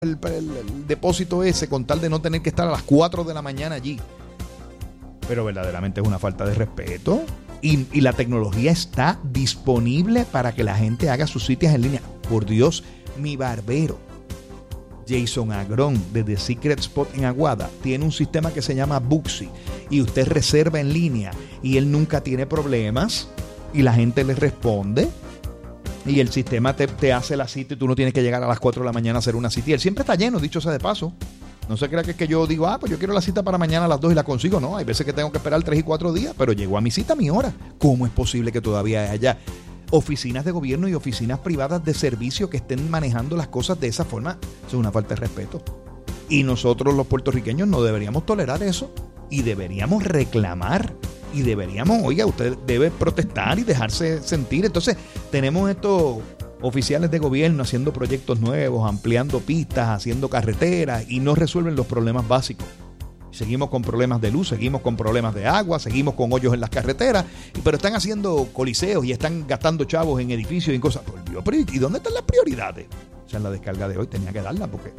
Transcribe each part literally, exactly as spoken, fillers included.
el, el, el depósito ese con tal de no tener que estar a las cuatro de la mañana allí. Pero verdaderamente es una falta de respeto. Y, y la tecnología está disponible para que la gente haga sus citas en línea. Por Dios, mi barbero, Jason Agrón, de The Secret Spot en Aguada, tiene un sistema que se llama Booksy. Y usted reserva en línea y él nunca tiene problemas. Y la gente le responde. Y el sistema te, te hace la cita y tú no tienes que llegar a las cuatro de la mañana a hacer una cita. Y él siempre está lleno, dicho sea de paso. No se crea que es que yo digo, ah, pues yo quiero la cita para mañana a las dos y la consigo. No, hay veces que tengo que esperar tres y cuatro días, pero llego a mi cita a mi hora. ¿Cómo es posible que todavía haya oficinas de gobierno y oficinas privadas de servicio que estén manejando las cosas de esa forma? Eso es una falta de respeto. Y nosotros los puertorriqueños no deberíamos tolerar eso. Y deberíamos reclamar. Y deberíamos, oiga, usted debe protestar y dejarse sentir. Entonces, tenemos estos oficiales de gobierno haciendo proyectos nuevos, ampliando pistas, haciendo carreteras y no resuelven los problemas básicos. Seguimos con problemas de luz, seguimos con problemas de agua, seguimos con hoyos en las carreteras, pero están haciendo coliseos y están gastando chavos en edificios y en cosas. Pero, ¿y dónde están las prioridades? O sea, en la descarga de hoy tenía que darla porque...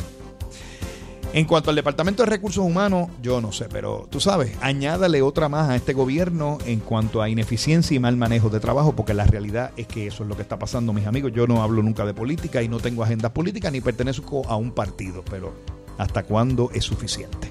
En cuanto al Departamento de Recursos Humanos, yo no sé, pero tú sabes, añádale otra más a este gobierno en cuanto a ineficiencia y mal manejo de trabajo, porque la realidad es que eso es lo que está pasando, mis amigos. Yo no hablo nunca de política y no tengo agendas políticas ni pertenezco a un partido, pero ¿hasta cuándo es suficiente?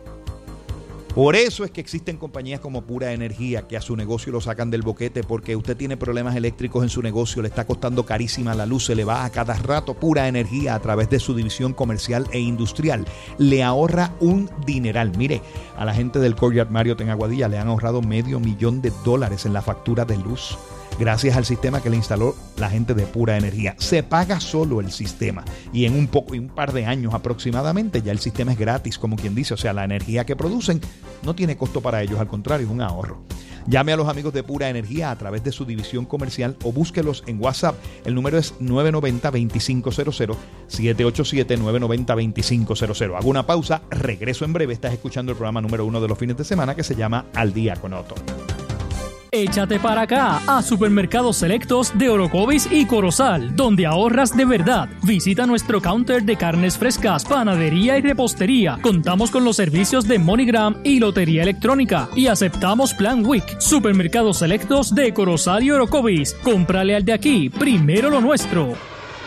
Por eso es que existen compañías como Pura Energía que a su negocio lo sacan del boquete porque usted tiene problemas eléctricos en su negocio, le está costando carísima la luz, se le va a cada rato. Pura Energía a través de su división comercial e industrial le ahorra un dineral. Mire, a la gente del Courtyard Marriott en Aguadilla le han ahorrado medio millón de dólares en la factura de luz. Gracias al sistema que le instaló la gente de Pura Energía. Se paga solo el sistema y en un poco, un par de años aproximadamente ya el sistema es gratis, como quien dice. O sea, la energía que producen no tiene costo para ellos, al contrario, es un ahorro. Llame a los amigos de Pura Energía a través de su división comercial o búsquelos en WhatsApp. El número es nueve nueve cero, dos cinco cero cero, siete ocho siete, nueve nueve cero, dos cinco cero cero. Hago una pausa, regreso en breve. Estás escuchando el programa número uno de los fines de semana que se llama Al Día con Otto. Échate para acá a Supermercados Selectos de Orocovis y Corozal, donde ahorras de verdad. Visita nuestro counter de carnes frescas, panadería y repostería. Contamos con los servicios de MoneyGram y lotería electrónica y aceptamos Plan Week. Supermercados Selectos de Corozal y Orocovis. Cómprale al de aquí, primero lo nuestro.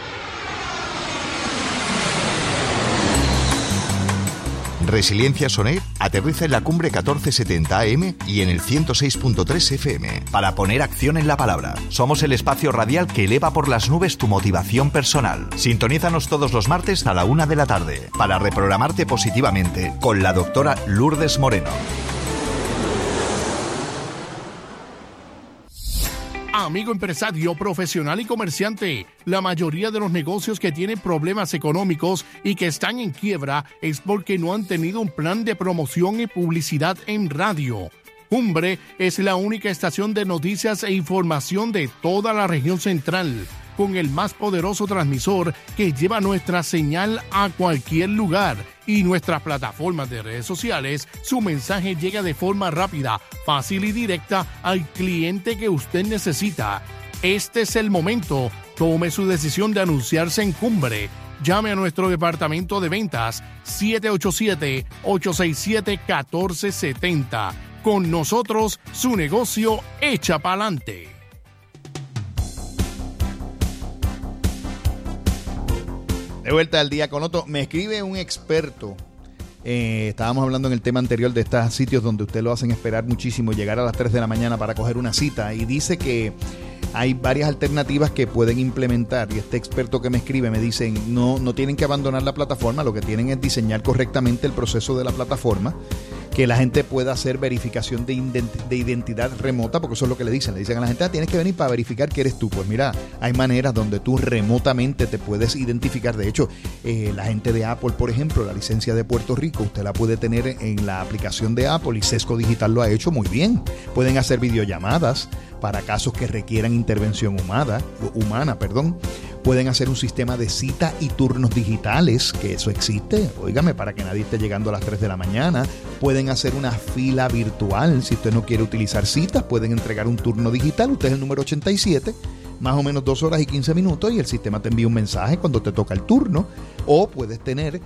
Resiliencia Soner aterriza en la cumbre catorce setenta A M y en el ciento seis punto tres F M para poner acción en la palabra. Somos el espacio radial que eleva por las nubes tu motivación personal. Sintonízanos todos los martes a la una de la tarde para reprogramarte positivamente con la doctora Lourdes Moreno. Amigo empresario, profesional y comerciante, la mayoría de los negocios que tienen problemas económicos y que están en quiebra es porque no han tenido un plan de promoción y publicidad en radio. Cumbre es la única estación de noticias e información de toda la región central, con el más poderoso transmisor que lleva nuestra señal a cualquier lugar. Y nuestras plataformas de redes sociales, su mensaje llega de forma rápida, fácil y directa al cliente que usted necesita. Este es el momento. Tome su decisión de anunciarse en Cumbre. Llame a nuestro departamento de ventas siete ocho siete, ocho seis siete, uno cuatro siete cero. Con nosotros, su negocio echa pa'lante. De vuelta al Día con Otto. Me escribe un experto. Eh, estábamos hablando en el tema anterior de estos sitios donde usted lo hacen esperar muchísimo, llegar a las tres de la mañana para coger una cita. Y dice que hay varias alternativas que pueden implementar. Y este experto que me escribe me dice, no, no tienen que abandonar la plataforma. Lo que tienen es diseñar correctamente el proceso de la plataforma. Que la gente pueda hacer verificación de, ident- de identidad remota, porque eso es lo que le dicen. Le dicen a la gente, ah, tienes que venir para verificar que eres tú. Pues mira, hay maneras donde tú remotamente te puedes identificar. De hecho, eh, la gente de Apple, por ejemplo, la licencia de Puerto Rico, usted la puede tener en la aplicación de Apple y Sesco Digital lo ha hecho muy bien. Pueden hacer videollamadas para casos que requieran intervención humana, humana, perdón. Pueden hacer un sistema de cita y turnos digitales, que eso existe, óigame, para que nadie esté llegando a las tres de la mañana. Pueden hacer una fila virtual, si usted no quiere utilizar citas, pueden entregar un turno digital. Usted es el número ochenta y siete, más o menos dos horas y quince minutos y el sistema te envía un mensaje cuando te toca el turno, o puedes tener